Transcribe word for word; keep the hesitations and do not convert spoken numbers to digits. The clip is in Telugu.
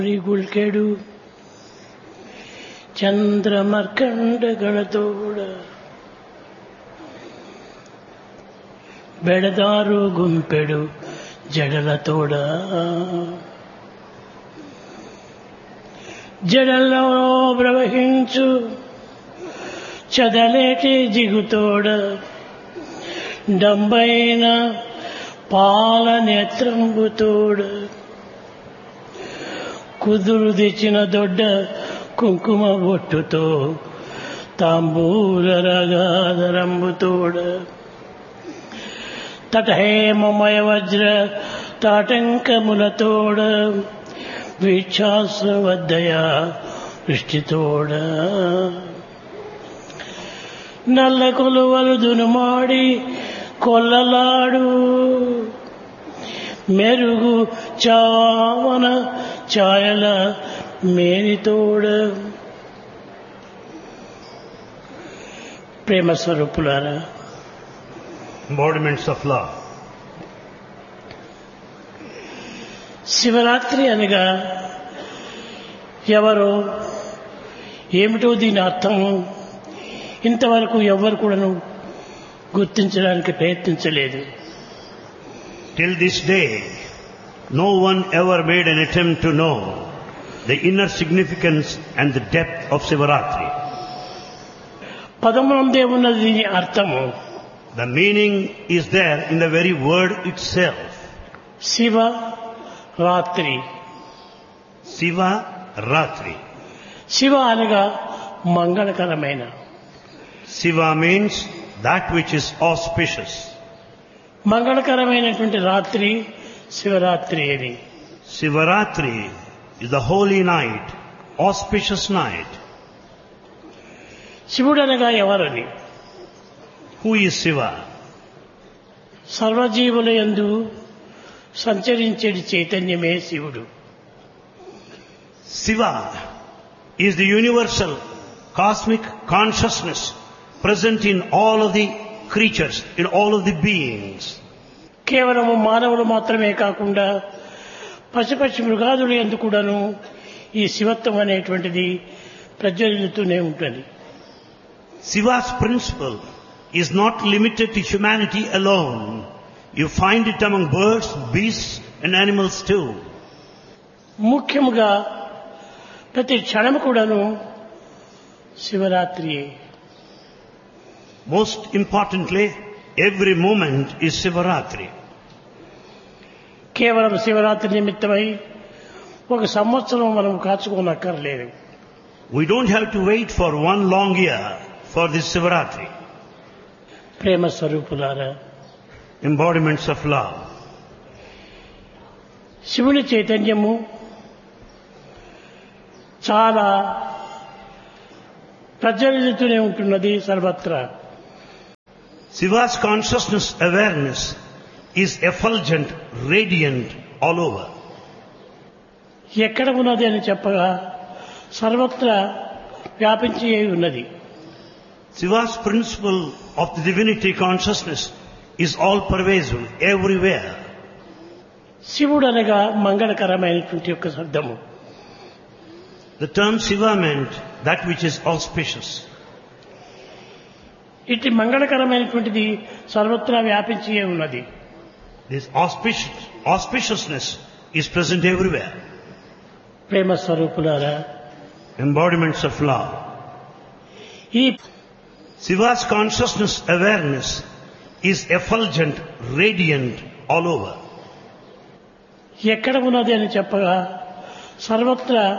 ಗುಲ್ಕೆಡು ಚಂದ್ರಮರ್ಕಂಡಗಳತೋಡ ಬೆಳೆದಾರು ಗುಂಪೆಡು జడలతోడ జడల్లో ప్రవహించు చదలేటి జిగుతోడ డంబైన పాల నేత్రంబుతోడ కుదురు తెచ్చిన దొడ్డ కుంకుమ బొట్టుతో తాంబూల రగాదరంబుతోడ తటహేమమయ వజ్ర తాటంకములతోడ వీక్షాశ్రవద్దయ వృష్టితోడ నల్ల కొలువలు దునుమాడి కొల్లలాడు మెరుగు చావన ఛాయల మేనితోడ ప్రేమ స్వరూపులారా, embodiments of love. శివరాత్రి అనగా ఎవరో ఏమిటో దీని అర్థం ఇంతవరకు ఎవ్వరు కూడాను గుర్తించడానికి ప్రయత్నించలేదు. Till this day, no one ever made an attempt to know the inner significance and the depth of Sivaratri. పదమునందే ఉన్నది దీని అర్థము. The meaning is there in the very word itself. Shiva రాత్రి. Siva Ratri. శివ అనగా మంగళకరమైన. Siva means that which is auspicious. మంగళకరమైనటువంటి రాత్రి శివరాత్రి అని. Sivaratri is the holy night, auspicious night. శివుడు అనగా ఎవరని? Who is Siva? సర్వజీవుల యందు సంచరించేటి చైతన్యమే శివుడు. Siva is the universal cosmic consciousness present in all of the creatures, in all of the beings. కేవలము మానవులు మాత్రమే కాకుండా పశుపక్షి మృగాదుల యందు కూడాను ఈ శివత్వం అనేటువంటిది ప్రజ్వలిస్తూనే ఉంటుంది. Siva's principle is not limited to humanity alone. You find it among birds, beasts and animals too. ముఖ్యముగా ప్రతి క్షణము కూడాను శివరాత్రియే. Most importantly, every moment is Sivaratri. కేవలం శివరాత్రి నిమిత్తమై ఒక సంవత్సరం మనం కాచుకోనక్కర్లేదు. We don't have to wait for one long year for this Sivaratri. ప్రేమ స్వరూపులారా, Embodiments of love. శివుని చైతన్యము చాలా ప్రజ్వలితూనే ఉంటున్నది సర్వత్రా. Siva's consciousness awareness is effulgent, radiant all over. ఎక్కడ ఉన్నది అని చెప్పగా సర్వత్రా వ్యాపించి ఉన్నది. Siva's principle of the divinity consciousness is all pervasive, everywhere. శివుడు అనగా మంగళకరమైనటువంటి యొక్క శబ్దము. The term Siva meant that which is auspicious. ఇటు మంగళకరమైనటువంటిది సర్వత్రా వ్యాపించి ఉన్నది. This auspicious, auspiciousness is present everywhere. ప్రేమ స్వరూపులారా, Embodiments of love. ఈ Siva's consciousness awareness is effulgent, radiant all over. ఎక్కడ ఉన్నది అని చెప్పగా సర్వత్రా